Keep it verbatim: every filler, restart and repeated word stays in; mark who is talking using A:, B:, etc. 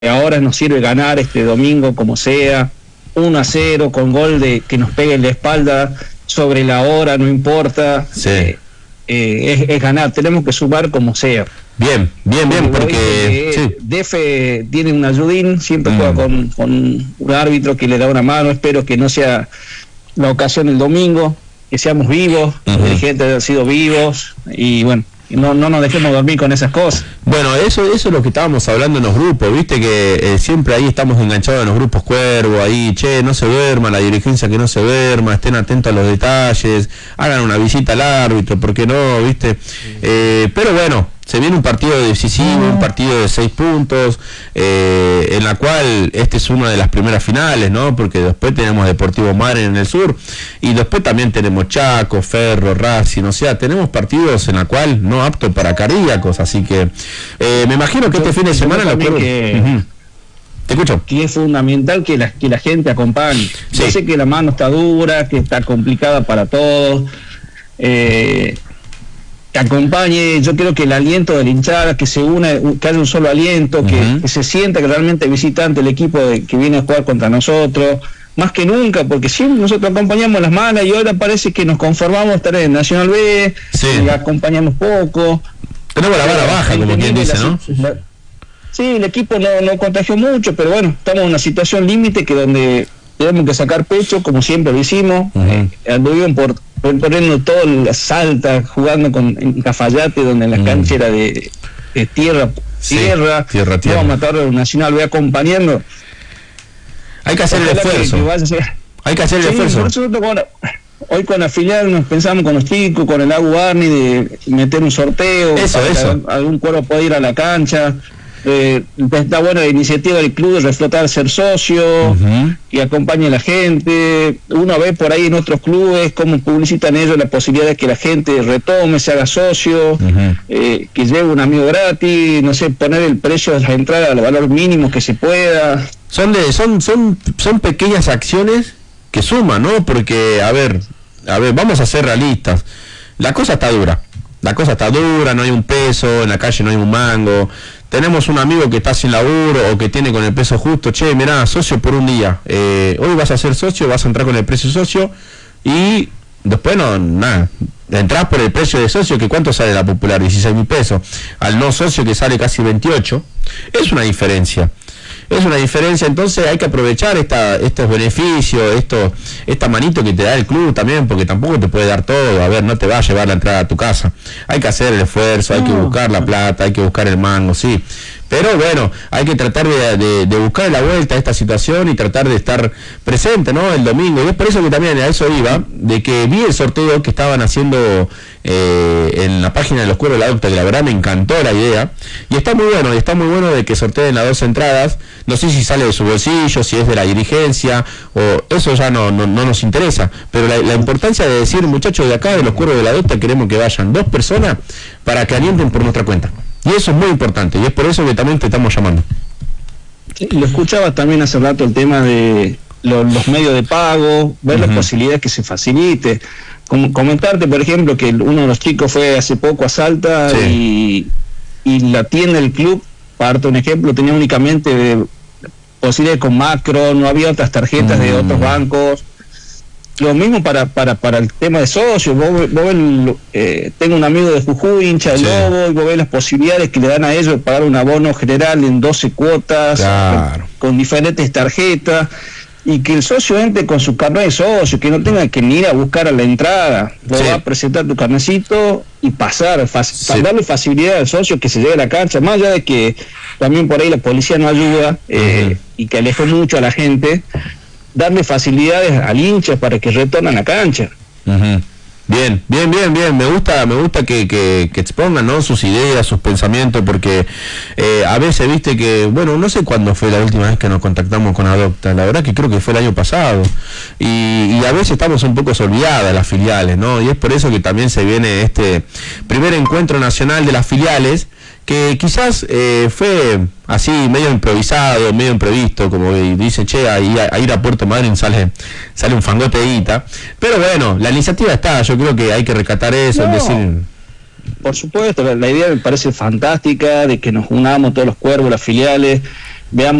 A: ahora nos sirve ganar este domingo como sea, uno a cero, con gol de que nos pegue en la espalda, sobre la hora, no importa.
B: Sí.
A: Eh, eh, es, es ganar, tenemos que sumar como sea.
B: Bien, bien, bien, porque
A: porque
B: sí.
A: D F tiene un ayudín, siempre
B: Mm.
A: juega con, con un árbitro que le da una mano. Espero que no sea la ocasión el domingo, que seamos vivos,
B: Uh-huh.
A: los dirigentes hayan sido vivos, y bueno, no, no nos dejemos dormir con esas cosas.
B: Bueno, eso, eso es lo que estábamos hablando en los grupos, viste que eh, siempre ahí estamos enganchados en los grupos Cuervo, ahí, che, no se duerma, la dirigencia que no se duerma, estén atentos a los detalles, hagan una visita al árbitro, ¿por qué no, viste? Eh, pero bueno, se viene un partido decisivo, un partido de seis puntos, eh, en la cual este es una de las primeras finales, ¿no? Porque después tenemos Deportivo Madryn en el sur, y después también tenemos Chaco, Ferro, Racing, o sea, tenemos partidos en la cual no apto para cardíacos, así que eh, me imagino que
A: Yo-
B: este fin de
A: yo
B: semana... lo
A: también
B: Cuervos-
A: que-
B: Ujú. Te escucho.
A: Que es fundamental que la, que la gente acompañe.
B: Sí.
A: Yo sé que la mano está dura, que está complicada para todos, eh, que acompañe. Yo creo que el aliento de la hinchada, que se una, que haya un solo aliento, que,
B: Ujú.
A: que se sienta que realmente visitante el equipo de, que viene a jugar contra nosotros, más que nunca, porque siempre nosotros acompañamos las malas y ahora parece que nos conformamos a estar en Nacional B,
B: Sí.
A: y acompañamos poco.
B: Tenemos la vara baja, como quien dice, ¿no?
A: La- Sí, el equipo no, no contagió mucho, pero bueno, estamos en una situación límite que donde tenemos que sacar pecho, como siempre lo hicimos.
B: Ujú.
A: Eh, anduvieron por, por poniendo todo la Salta, jugando con, en Cafayate, donde la
B: Mm.
A: cancha era de, de tierra,
B: Sí,
A: tierra,
B: tierra, tierra.
A: Vamos a matar a Nacional, voy acompañando.
B: Hay que hacer el
A: Ojalá que-
B: esfuerzo.
A: que vaya a ser-
B: Hay que hacer el
A: Sí,
B: esfuerzo.
A: nosotros con- hoy con la filial nos pensamos con los chicos, con el Agu Barney, de meter un sorteo,
B: Eso,
A: para que
B: eso.
A: algún- algún cuerpo pueda ir a la cancha. Eh, está buena la iniciativa del club de reflotar, ser socio,
B: Ujú.
A: y acompañe a la gente. Uno ve por ahí en otros clubes cómo publicitan ellos la posibilidad de que la gente retome, se haga socio,
B: Ujú.
A: eh, que lleve un amigo gratis, no sé, poner el precio de las entradas al valor mínimo que se pueda.
B: Son de, son, son, son pequeñas acciones que suman, ¿no? Porque, a ver, a ver, vamos a ser realistas. La cosa está dura. La cosa está dura, no hay un peso, en la calle no hay un mango. Tenemos un amigo que está sin laburo o que tiene con el peso justo. Che, mirá, socio por un día. Eh, hoy vas a ser socio, vas a entrar con el precio socio y después no, nada. Entrás por el precio de socio, que ¿cuánto sale la popular? dieciséis mil pesos. Al no socio, que sale casi veintiocho. Es una diferencia. Es una diferencia, entonces hay que aprovechar esta, estos beneficios, esto, esta manito que te da el club también, porque tampoco te puede dar todo. A ver, no te va a llevar la entrada a tu casa. Hay que hacer el esfuerzo, hay que
A: No.
B: buscar la plata, hay que buscar el mango, sí. Pero bueno, hay que tratar de, de, de buscar la vuelta a esta situación y tratar de estar presente, ¿no? El domingo. Y es por eso que también a eso iba, de que vi el sorteo que estaban haciendo eh, en la página de los Cuervos de la Docta, que la verdad me encantó la idea. Y está muy bueno, y está muy bueno de que sorteen las dos entradas. No sé si sale de su bolsillo, si es de la dirigencia, o eso ya no, no, no nos interesa. Pero la, la importancia de decir, muchachos de acá, de los Cuervos de la Docta, queremos que vayan dos personas para que alienten por nuestra cuenta. Y eso es muy importante, y es por eso que también te estamos llamando.
A: Sí, lo escuchaba también hace rato el tema de lo- los medios de pago, ver
B: Ujú.
A: las posibilidades que se facilite. Como comentarte, por ejemplo, que uno de los chicos fue hace poco a Salta,
B: Sí.
A: y, y la tienda del club, parto un ejemplo, tenía únicamente de posibilidades con macro, no había otras tarjetas de
B: Mm.
A: otros bancos. Lo mismo para para para el tema de socios. Vos, ve- vos ves el- eh, tengo un amigo de Jujuy, hincha del
B: Sí.
A: Lobo, y vos ves las posibilidades que le dan a ellos de pagar un abono general en doce cuotas,
B: Claro.
A: con, con diferentes tarjetas, y que el socio entre con su carnet de socio, que no tenga que ni ir a buscar a la entrada. Vos
B: Sí.
A: vas a presentar tu carnecito y pasar, fac-
B: Sí.
A: darle facilidad al socio que se llegue a la cancha, más allá de que también por ahí la policía no ayuda, eh,
B: Ujú.
A: y que aleje mucho a la gente, darle facilidades al hincha para que retorne a la cancha.
B: Ujú. Bien, bien, bien, bien. Me gusta, me gusta que, que, que expongan, ¿no?, sus ideas, sus pensamientos, porque eh, a veces, viste que, bueno, no sé cuándo fue la última vez que nos contactamos con Adopta. La verdad que creo que fue el año pasado. Y, y a veces estamos un poco olvidadas las filiales, ¿no? Y es por eso que también se viene este primer encuentro nacional de las filiales, que quizás eh, fue así medio improvisado, medio imprevisto, como dice, che, a, a ir a Puerto Madryn sale sale un fangote de guita, pero bueno, la iniciativa está, yo creo que hay que recatar eso,
A: No.
B: decir,
A: Por supuesto, la, la idea me parece fantástica, de que nos unamos todos los cuervos, las filiales, veamos